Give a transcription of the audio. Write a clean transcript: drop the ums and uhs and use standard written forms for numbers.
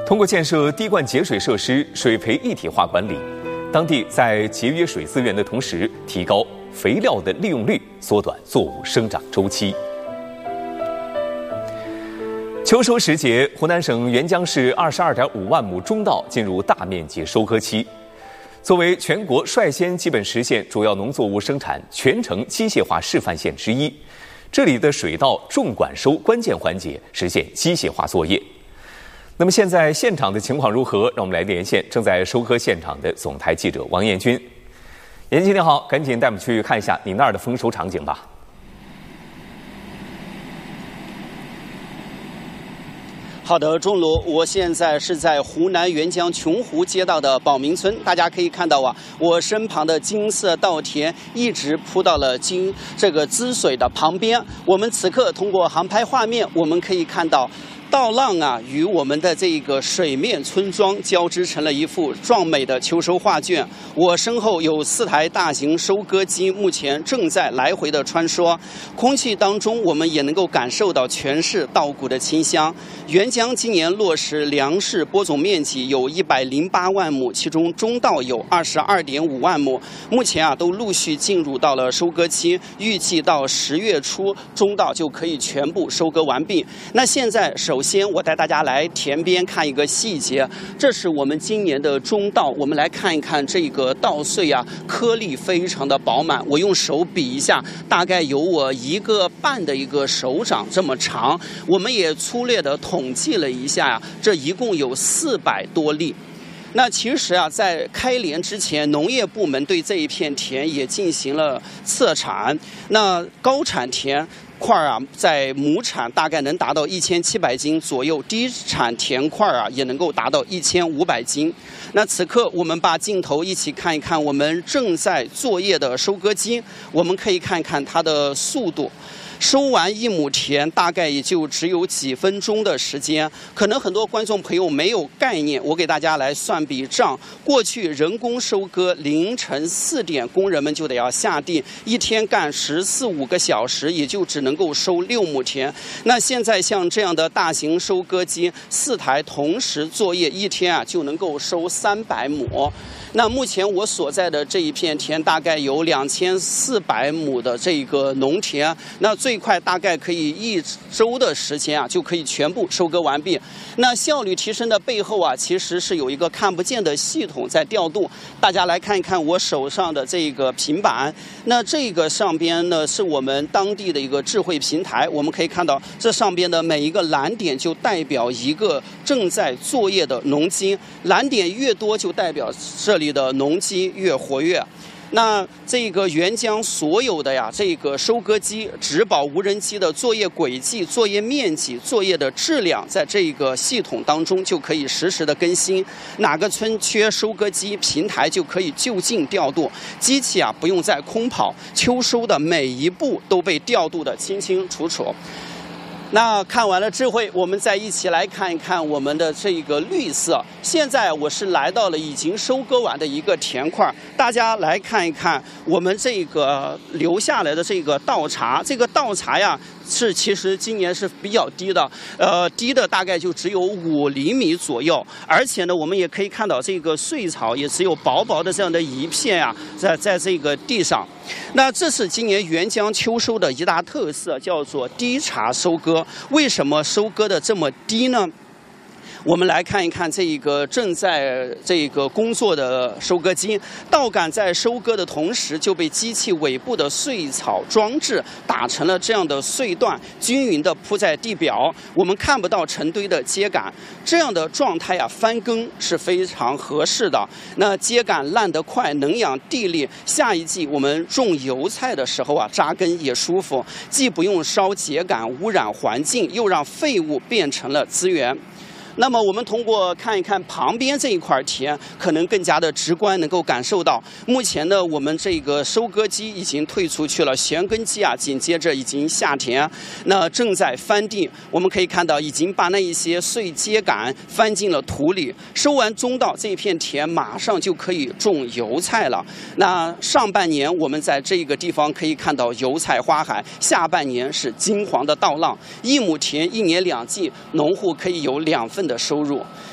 通过建设滴灌节水设施，水培一体化管理，当地在节约水资源的同时，提高肥料的利用率，缩短作物生长周期。秋收时节，湖南省沅江市22.5万亩中稻进入大面积收割期。作为全国率先基本实现主要农作物生产全程机械化示范县之一，这里的水稻种管收关键环节实现机械化作业。那么现在现场的情况如何？让我们来连线正在收割现场的总台记者王彦军。彦军你好，赶紧带我们去看一下你那儿的丰收场景吧。 好的，钟卢，我现在是在湖南沅江琼湖街道的宝明村，大家可以看到我身旁的金色稻田一直铺到了这个滋水的旁边。我们此刻通过航拍画面，我们可以看到稻浪与我们的这个水面村庄交织成了一幅壮美的秋收画卷。我身后有4台大型收割机，目前正在来回的穿梭。空气当中，我们也能够感受到全是稻谷的清香。沅江今年落实粮食播种面积有108万亩，其中中稻有22.5万亩，目前都陆续进入到了收割期，预计到10月初中稻就可以全部收割完毕。那现在首先我带大家来田边看一个细节，这是我们今年的中稻，我们来看一看这个稻穗颗粒非常的饱满，我用手比一下，大概有我1个半的一个手掌这么长。我们也粗略的统计了一下，这一共有400多粒。那其实在开镰之前，农业部门对这一片田也进行了测产。那高产田块在亩产大概能达到1700斤左右，低产田块也能够达到1500斤。那此刻我们把镜头一起看一看我们正在作业的收割机，我们可以看看它的速度。收完1亩田大概也就只有几分钟的时间，可能很多观众朋友没有概念，我给大家来算笔账。过去人工收割凌晨4点，工人们就得要下地，一天干14-15个小时，也就只能够收6亩田。那现在像这样的大型收割机4台同时作业，一天就能够收300亩。那目前我所在的这一片田大概有2400亩的这个农田，那最快大概可以1周的时间就可以全部收割完毕。那效率提升的背后其实是有一个看不见的系统在调度。大家来看一看我手上的这个平板，那这个上边呢是我们当地的一个智慧平台，我们可以看到这上边的每一个蓝点就代表一个正在作业的农机，蓝点越多就代表这里的农机越活跃。那这个沅江所有的这个收割机、植保无人机的作业轨迹、作业面积、作业的质量，在这个系统当中就可以实时的更新。哪个村缺收割机，平台就可以就近调度，机器不用再空跑，秋收的每一步都被调度的清清楚楚。那看完了智慧，我们再一起来看一看我们的这个绿色。现在我是来到了已经收割完的一个田块，大家来看一看我们这个留下来的这个稻茬。这个稻茬是其实今年是比较低的，低的大概就只有5厘米左右。而且呢，我们也可以看到这个穗草也只有薄薄的这样的一片在这个地上。那这是今年沅江秋收的一大特色，叫做低茬收割。为什么收割的这么低呢？我们来看一看这个正在这个工作的收割机，稻杆在收割的同时就被机器尾部的穗草装置打成了这样的穗段，均匀的铺在地表，我们看不到成堆的秸秆。这样的状态翻耕是非常合适的。那秸秆烂得快，能养地力，下一季我们种油菜的时候扎根也舒服，既不用烧秸秆污染环境，又让废物变成了资源。那么我们通过看一看旁边这一块田，可能更加的直观能够感受到，目前呢我们这个收割机已经退出去了，旋耕机紧接着已经下田，那正在翻地。我们可以看到已经把那一些碎秸秆翻进了土里。收完中稻，这一片田马上就可以种油菜了。那上半年我们在这个地方可以看到油菜花海，下半年是金黄的稻浪。1亩田1年2季，农户可以有2份的收入。